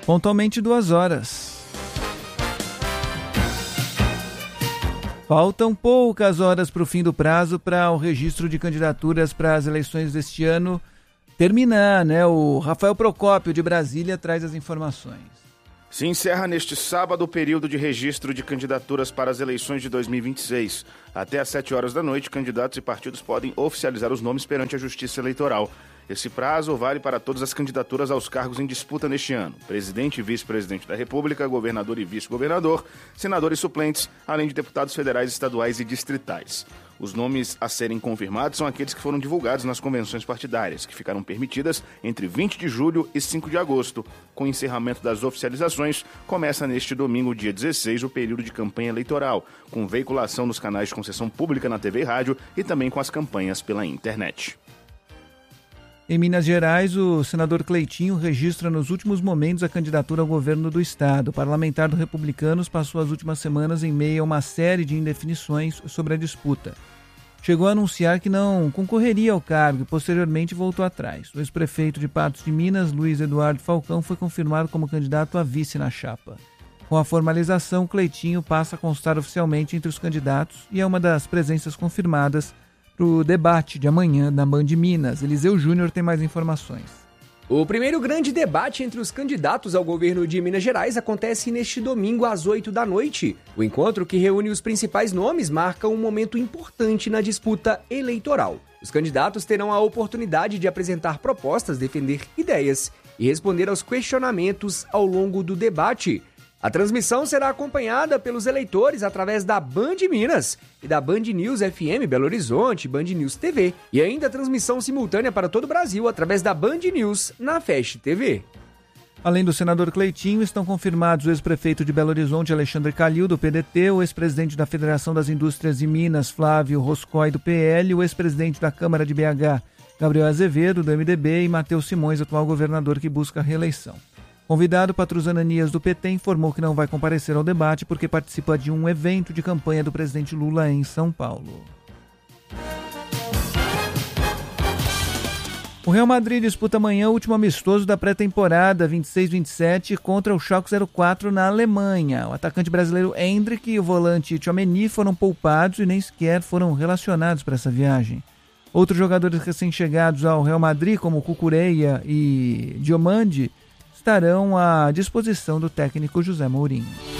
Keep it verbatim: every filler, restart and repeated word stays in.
Pontualmente duas horas. Faltam poucas horas para o fim do prazo para o registro de candidaturas para as eleições deste ano terminar, né? O Rafael Procópio, de Brasília, traz as informações. Se encerra neste sábado o período de registro de candidaturas para as eleições de dois mil e vinte e seis. Até às sete horas da noite, candidatos e partidos podem oficializar os nomes perante a Justiça Eleitoral. Esse prazo vale para todas as candidaturas aos cargos em disputa neste ano: presidente e vice-presidente da República, governador e vice-governador, senadores suplentes, além de deputados federais, estaduais e distritais. Os nomes a serem confirmados são aqueles que foram divulgados nas convenções partidárias, que ficaram permitidas entre vinte de julho e cinco de agosto. Com o encerramento das oficializações, começa neste domingo, dia dezesseis, o período de campanha eleitoral, com veiculação nos canais de concessão pública na T V e rádio e também com as campanhas pela internet. Em Minas Gerais, o senador Cleitinho registra nos últimos momentos a candidatura ao governo do estado. O parlamentar do Republicanos passou as últimas semanas em meio a uma série de indefinições sobre a disputa. Chegou a anunciar que não concorreria ao cargo e posteriormente voltou atrás. O ex-prefeito de Patos de Minas, Luiz Eduardo Falcão, foi confirmado como candidato a vice na chapa. Com a formalização, Cleitinho passa a constar oficialmente entre os candidatos e é uma das presenças confirmadas para o debate de amanhã na Band Minas. Eliseu Júnior tem mais informações. O primeiro grande debate entre os candidatos ao governo de Minas Gerais acontece neste domingo às oito da noite. O encontro, que reúne os principais nomes, marca um momento importante na disputa eleitoral. Os candidatos terão a oportunidade de apresentar propostas, defender ideias e responder aos questionamentos ao longo do debate. A transmissão será acompanhada pelos eleitores através da Band Minas e da Band News F M Belo Horizonte, Band News T V e ainda a transmissão simultânea para todo o Brasil através da Band News na Fast T V. Além do senador Cleitinho, estão confirmados o ex-prefeito de Belo Horizonte, Alexandre Calil, do P D T, o ex-presidente da Federação das Indústrias de Minas, Flávio Roscoe, do P L, o ex-presidente da Câmara de B H, Gabriel Azevedo, do M D B, e Matheus Simões, atual governador que busca a reeleição. Convidado, Patrus Ananias, do P T, informou que não vai comparecer ao debate porque participa de um evento de campanha do presidente Lula em São Paulo. O Real Madrid disputa amanhã o último amistoso da pré-temporada vinte e seis vinte e sete contra o Schalke zero quatro na Alemanha. O atacante brasileiro Endrick e o volante Tchouaméni foram poupados e nem sequer foram relacionados para essa viagem. Outros jogadores recém-chegados ao Real Madrid, como Cucurella e Diomande, estarão à disposição do técnico José Mourinho.